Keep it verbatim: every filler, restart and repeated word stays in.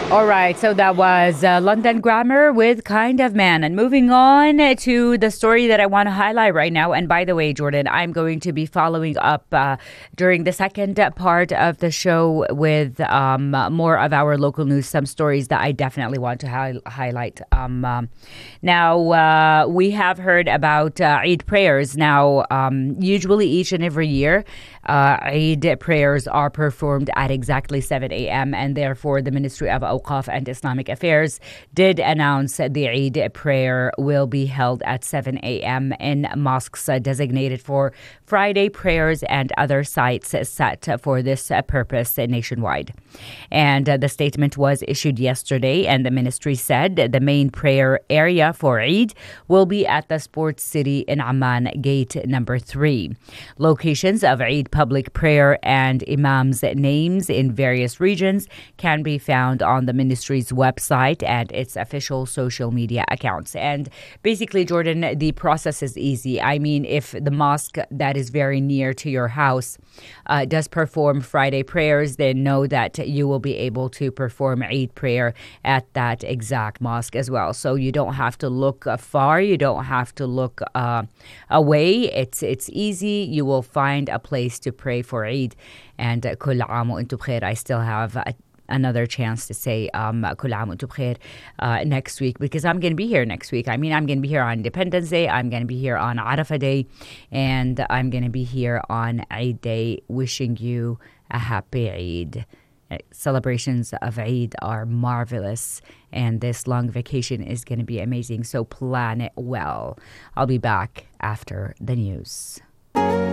All right, so that was uh, London Grammar with Kind of Man. And moving on to the story that I want to highlight right now. And by the way, Jordan, I'm going to be following up uh, during the second part of the show with um, more of our local news, some stories that I definitely want to hi- highlight. Um, um, now, uh, we have heard about uh, Eid prayers. Now, um, usually each and every year, uh, Eid prayers are performed at exactly seven a.m. and therefore the Ministry of Awqaf and Islamic Affairs did announce the Eid prayer will be held at seven a.m. in mosques uh, designated for Friday prayers and other sites set for this uh, purpose uh, nationwide. And uh, the statement was issued yesterday, and the ministry said the main prayer area for Eid will be at the Sports City in Amman, gate number three. Locations of Eid public prayer and imams' names in various regions can be found on the ministry's website and its official social media accounts. And basically, Jordan, the process is easy. I mean, if the mosque that is very near to your house uh, does perform Friday prayers, then know that you will be able to perform Eid prayer at that exact mosque as well. So you don't have to look uh, far. You don't have to look uh, away. It's it's easy. You will find a place to pray for Eid. And uh, كل عام وأنتم بخير. I still have a another chance to say um, كل عام وأنتم بخير uh, next week, because I'm going to be here next week. I mean, I'm going to be here on Independence Day. I'm going to be here on Arafah Day. And I'm going to be here on Eid Day, wishing you a happy Eid. Celebrations of Eid are marvelous, and this long vacation is going to be amazing. So plan it well. I'll be back after the news.